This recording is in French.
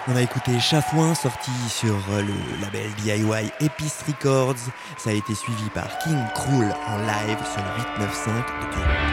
On a écouté Chafouin, sorti sur le label DIY Epice Records. Ça a été suivi par King Krul en live sur le 895 de Clé.